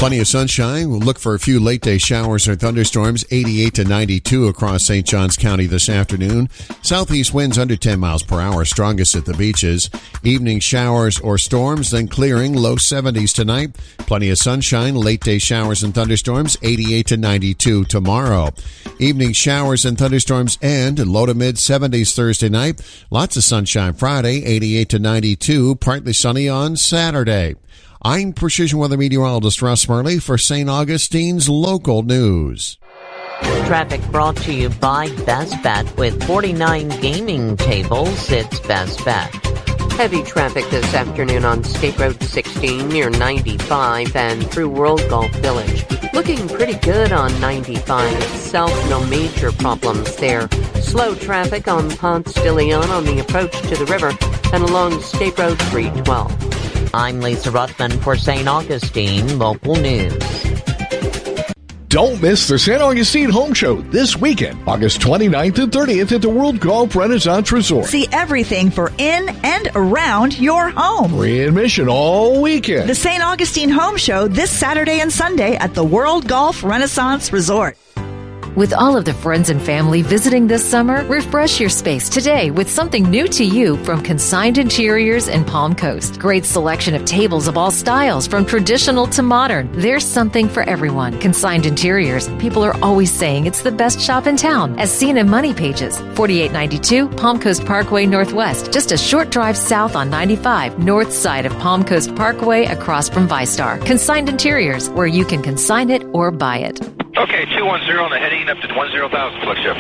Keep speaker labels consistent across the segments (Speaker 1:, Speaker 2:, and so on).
Speaker 1: Plenty of sunshine. We'll look for a few late-day showers or thunderstorms, 88 to 92 across St. Johns County this afternoon. Southeast winds under 10 miles per hour, strongest at the beaches. Evening showers or storms, then clearing, low 70s tonight. Plenty of sunshine, late-day showers and thunderstorms, 88 to 92 tomorrow. Evening showers and thunderstorms and low to mid-70s Thursday night. Lots of sunshine Friday, 88 to 92, partly sunny on Saturday. I'm Precision Weather Meteorologist Russ Murley for St. Augustine's Local News.
Speaker 2: Traffic brought to you by Best Bet. With 49 gaming tables, it's Best Bet. Heavy traffic this afternoon on State Road 16 near 95 and through World Golf Village. Looking pretty good on 95 itself, no major problems there. Slow traffic on Ponce de Leon on the approach to the river and along State Road 312. I'm Lisa Ruttman for St. Augustine Local News.
Speaker 3: Don't miss the St. Augustine Home Show this weekend, August 29th and 30th at the World Golf Renaissance Resort.
Speaker 4: See everything for in and around your home.
Speaker 3: Free admission all weekend.
Speaker 4: The St. Augustine Home Show this Saturday and Sunday at the World Golf Renaissance Resort.
Speaker 5: With all of the friends and family visiting this summer, refresh your space today with something new to you from Consigned Interiors and Palm Coast. Great selection of tables of all styles, from traditional to modern. There's something for everyone. Consigned Interiors. People are always saying it's the best shop in town, as seen in Money Pages. 4892 Palm Coast Parkway Northwest, just a short drive south on 95, north side of Palm Coast Parkway across from ViStar. Consigned Interiors, where you can consign it or buy it.
Speaker 6: Okay, 210 on the heading up to 10,000, flex jet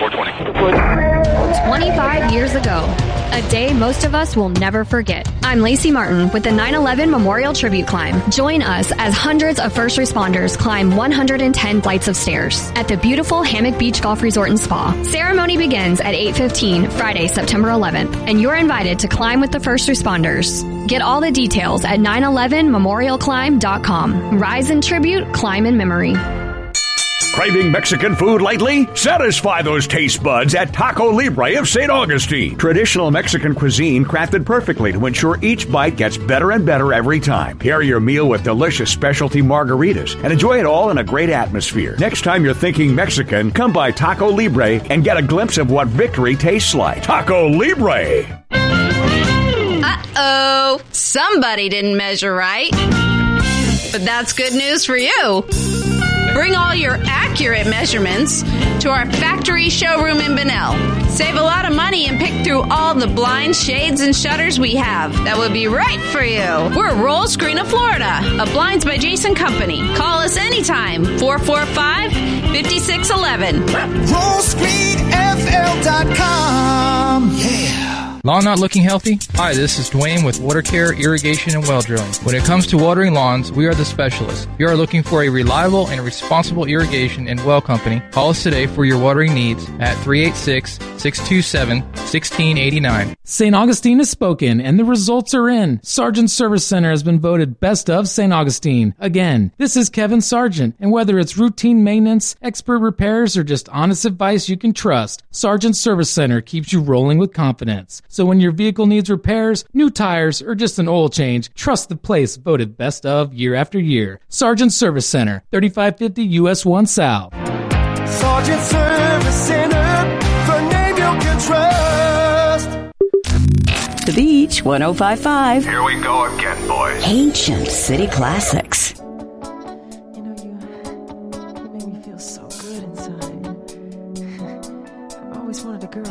Speaker 6: 420.
Speaker 7: 25 years ago, a day most of us will never forget. I'm Lacey Martin with the 9/11 Memorial Tribute Climb. Join us as hundreds of first responders climb 110 flights of stairs at the beautiful Hammock Beach Golf Resort and Spa. Ceremony begins at 8:15 Friday, September 11th, and you're invited to climb with the first responders. Get all the details at 911memorialclimb.com. Rise in tribute, climb in memory.
Speaker 8: Craving Mexican food lately? Satisfy those taste buds at Taco Libre of St. Augustine. Traditional Mexican cuisine crafted perfectly to ensure each bite gets better and better every time. Pair your meal with delicious specialty margaritas and enjoy it all in a great atmosphere. Next time you're thinking Mexican, come by Taco Libre and get a glimpse of what victory tastes like. Taco Libre!
Speaker 9: Uh-oh, somebody didn't measure right. But that's good news for you. Bring all your accurate measurements to our factory showroom in Bunnell. Save a lot of money and pick through all the blinds, shades, and shutters we have. That would be right for you. We're Roll Screen of Florida, a Blinds by Jason company. Call us anytime, 445-5611.
Speaker 10: RollScreenFL.com. Yeah.
Speaker 11: Lawn not looking healthy? Hi, this is Dwayne with Water Care, Irrigation, and Well Drilling. When it comes to watering lawns, we are the specialists. If you are looking for a reliable and responsible irrigation and well company, call us today for your watering needs at 386-627-1689.
Speaker 12: St. Augustine has spoken, and the results are in. Sargent Service Center has been voted Best of St. Augustine. Again, this is Kevin Sargent, and whether it's routine maintenance, expert repairs, or just honest advice you can trust, Sargent Service Center keeps you rolling with confidence. So when your vehicle needs repairs, new tires, or just an oil change, trust the place voted Best of year after year. Sargent Service Center, 3550 US 1 South.
Speaker 10: Sargent Service Center, the name you can trust.
Speaker 13: The Beach 105.5.
Speaker 8: Here we go again, boys.
Speaker 13: Ancient City Classics.
Speaker 14: You made me feel so good inside. I've always wanted a girl